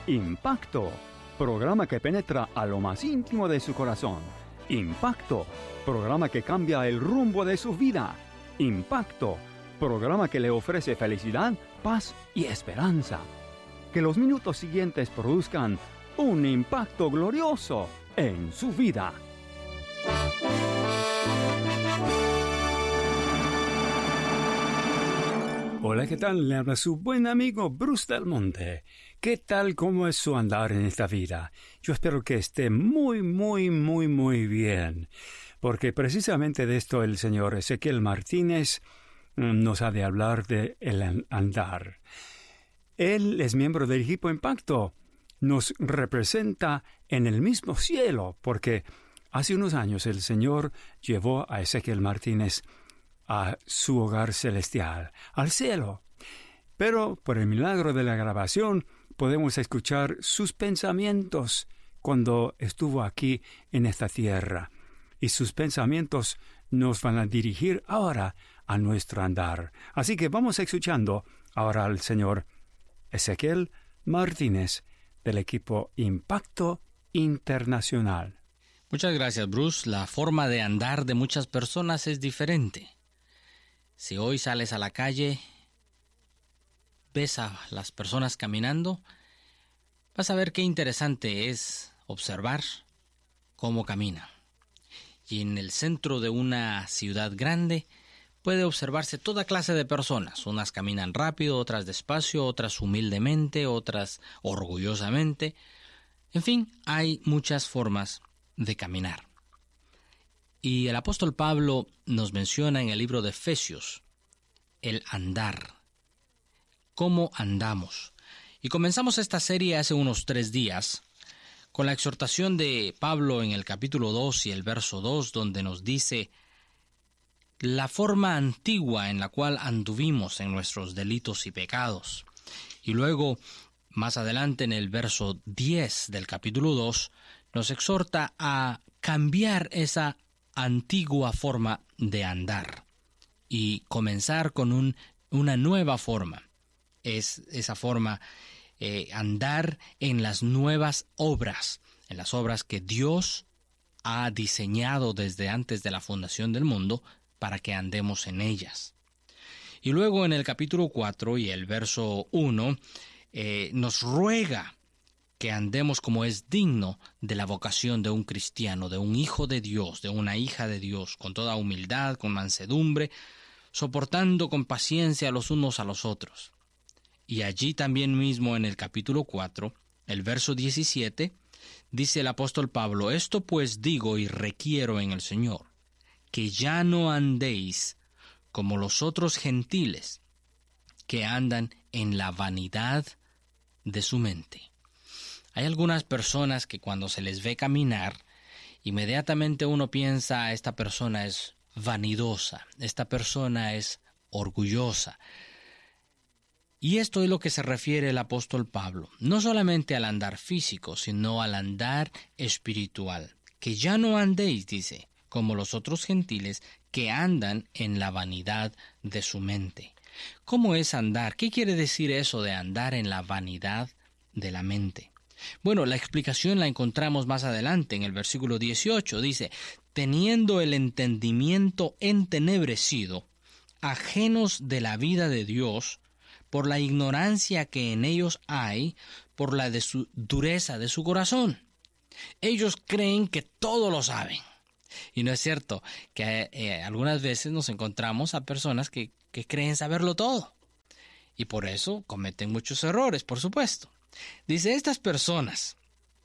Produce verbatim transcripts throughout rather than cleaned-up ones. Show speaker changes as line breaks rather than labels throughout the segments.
Impacto, programa que penetra a lo más íntimo de su corazón. Impacto, programa que cambia el rumbo de su vida. Impacto, programa que le ofrece felicidad, paz y esperanza. Que los minutos siguientes produzcan un impacto glorioso en su vida. Hola, ¿qué tal? Le habla su buen amigo Bruce Del Monte. ¿Qué tal? ¿Cómo es su andar en esta vida? Yo espero que esté muy, muy, muy, muy bien. Porque precisamente de esto el señor Ezequiel Martínez nos ha de hablar de el andar. Él es miembro del equipo Impacto. Nos representa en el mismo cielo, porque hace unos años el Señor llevó a Ezequiel Martínez a su hogar celestial, al cielo. Pero por el milagro de la grabación podemos escuchar sus pensamientos cuando estuvo aquí en esta tierra. Y sus pensamientos nos van a dirigir ahora a nuestro andar. Así que vamos escuchando ahora al señor Ezequiel Martínez del equipo Impacto Internacional.
Muchas gracias, Bruce. La forma de andar de muchas personas es diferente. Si hoy sales a la calle, ves a las personas caminando, vas a ver qué interesante es observar cómo caminan. Y en el centro de una ciudad grande puede observarse toda clase de personas. Unas caminan rápido, otras despacio, otras humildemente, otras orgullosamente. En fin, hay muchas formas de caminar. Y el apóstol Pablo nos menciona en el libro de Efesios el andar. ¿Cómo andamos? Y comenzamos esta serie hace unos tres días con la exhortación de Pablo en el capítulo dos y el verso dos, donde nos dice la forma antigua en la cual anduvimos en nuestros delitos y pecados. Y luego, más adelante en el verso diez del capítulo dos, nos exhorta a cambiar esa antigua forma de andar y comenzar con un, una nueva forma. Es esa forma, eh, andar en las nuevas obras, en las obras que Dios ha diseñado desde antes de la fundación del mundo para que andemos en ellas. Y luego en el capítulo cuatro y el verso uno eh, nos ruega que andemos como es digno de la vocación de un cristiano, de un hijo de Dios, de una hija de Dios, con toda humildad, con mansedumbre, soportando con paciencia los unos a los otros. Y allí también mismo en el capítulo cuatro, el verso diecisiete, dice el apóstol Pablo: esto pues digo y requiero en el Señor, que ya no andéis como los otros gentiles, que andan en la vanidad de su mente. Hay algunas personas que cuando se les ve caminar, inmediatamente uno piensa, esta persona es vanidosa, esta persona es orgullosa. Y esto es lo que se refiere el apóstol Pablo, no solamente al andar físico, sino al andar espiritual. Que ya no andéis, dice, como los otros gentiles que andan en la vanidad de su mente. ¿Cómo es andar? ¿Qué quiere decir eso de andar en la vanidad de la mente? Bueno, la explicación la encontramos más adelante en el versículo dieciocho. Dice: teniendo el entendimiento entenebrecido, ajenos de la vida de Dios, por la ignorancia que en ellos hay, por la de su dureza de su corazón. Ellos creen que todo lo saben. Y no es cierto que eh, algunas veces nos encontramos a personas que, que creen saberlo todo. Y por eso cometen muchos errores, por supuesto. Dice, estas personas,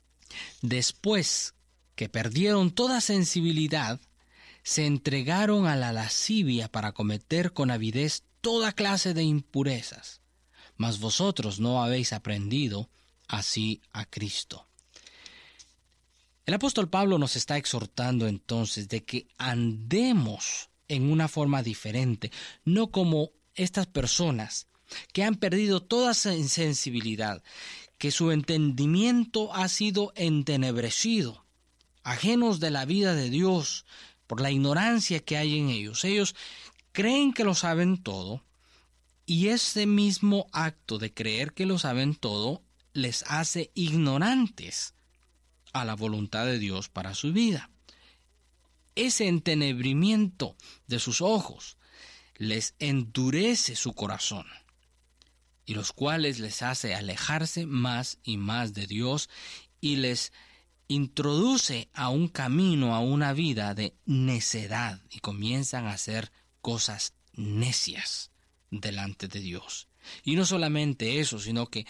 después que perdieron toda sensibilidad, se entregaron a la lascivia para cometer con avidez toda clase de impurezas. Mas vosotros no habéis aprendido así a Cristo. El apóstol Pablo nos está exhortando entonces de que andemos en una forma diferente, no como estas personas que han perdido toda sensibilidad, que su entendimiento ha sido entenebrecido, ajenos de la vida de Dios, por la ignorancia que hay en ellos. Ellos creen que lo saben todo, y ese mismo acto de creer que lo saben todo les hace ignorantes a la voluntad de Dios para su vida. Ese entenebrimiento de sus ojos les endurece su corazón, y los cuales les hace alejarse más y más de Dios y les introduce a un camino, a una vida de necedad, y comienzan a hacer cosas necias delante de Dios. Y no solamente eso, sino que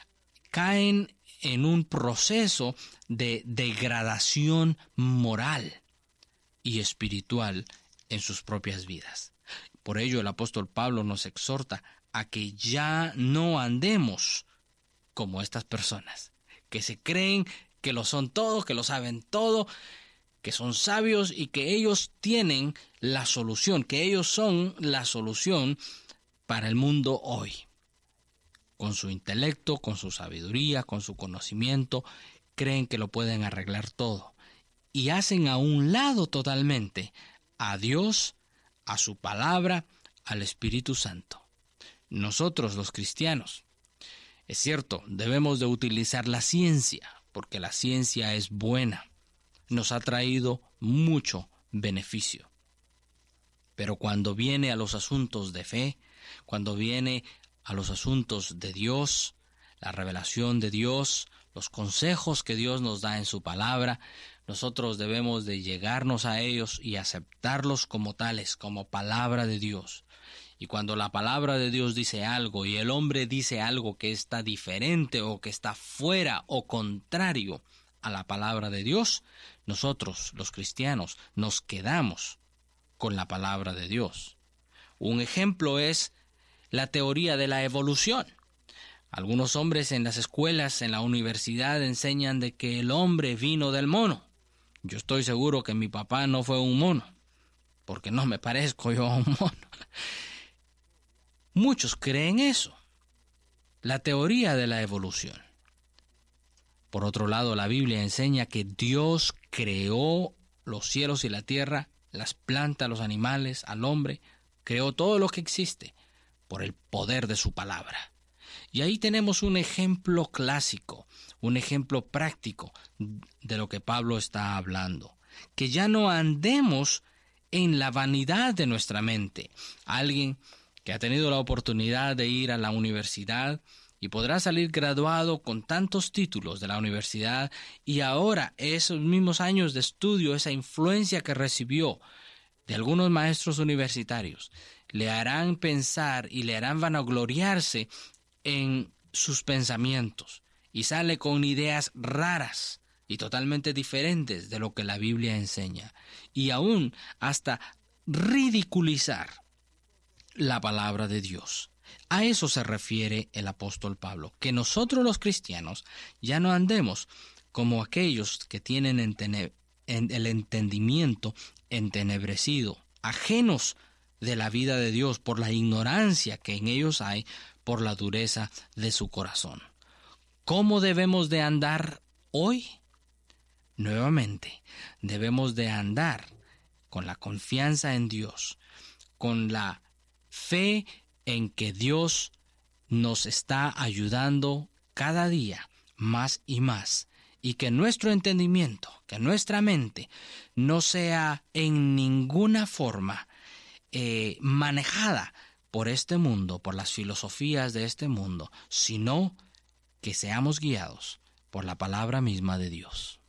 caen en un proceso de degradación moral y espiritual en sus propias vidas. Por ello el apóstol Pablo nos exhorta a que ya no andemos como estas personas, que se creen que lo son todo, que lo saben todo, que son sabios y que ellos tienen la solución, que ellos son la solución para el mundo hoy. Con su intelecto, con su sabiduría, con su conocimiento, creen que lo pueden arreglar todo y hacen a un lado totalmente a Dios, a su palabra, al Espíritu Santo. Nosotros los cristianos, es cierto, debemos de utilizar la ciencia, porque la ciencia es buena, nos ha traído mucho beneficio. Pero cuando viene a los asuntos de fe, cuando viene a los asuntos de Dios, la revelación de Dios, los consejos que Dios nos da en su palabra, nosotros debemos de llegarnos a ellos y aceptarlos como tales, como palabra de Dios. Y cuando la palabra de Dios dice algo y el hombre dice algo que está diferente o que está fuera o contrario a la palabra de Dios, nosotros, los cristianos, nos quedamos con la palabra de Dios. Un ejemplo es la teoría de la evolución. Algunos hombres en las escuelas, en la universidad, enseñan de que el hombre vino del mono. Yo estoy seguro que mi papá no fue un mono, porque no me parezco yo a un mono. Muchos creen eso, la teoría de la evolución. Por otro lado, la Biblia enseña que Dios creó los cielos y la tierra, las plantas, los animales, al hombre, creó todo lo que existe por el poder de su palabra. Y ahí tenemos un ejemplo clásico, un ejemplo práctico de lo que Pablo está hablando. Que ya no andemos en la vanidad de nuestra mente. Alguien que ha tenido la oportunidad de ir a la universidad y podrá salir graduado con tantos títulos de la universidad, y ahora esos mismos años de estudio, esa influencia que recibió de algunos maestros universitarios, le harán pensar y le harán vanagloriarse en sus pensamientos, y sale con ideas raras y totalmente diferentes de lo que la Biblia enseña, y aún hasta ridiculizar la palabra de Dios. A eso se refiere el apóstol Pablo, que nosotros los cristianos ya no andemos como aquellos que tienen entene- en el entendimiento entenebrecido, ajenos de la vida de Dios por la ignorancia que en ellos hay, por la dureza de su corazón. ¿Cómo debemos de andar hoy? Nuevamente, debemos de andar con la confianza en Dios, con la fe en que Dios nos está ayudando cada día más y más, y que nuestro entendimiento, que nuestra mente no sea en ninguna forma eh, manejada por este mundo, por las filosofías de este mundo, sino que seamos guiados por la palabra misma de Dios.